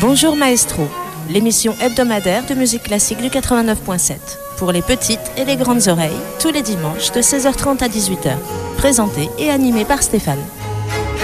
Bonjour Maestro, l'émission hebdomadaire de musique classique du 89.7. Pour les petites et les grandes oreilles, tous les dimanches de 16h30 à 18h. Présenté et animé par Stéphane.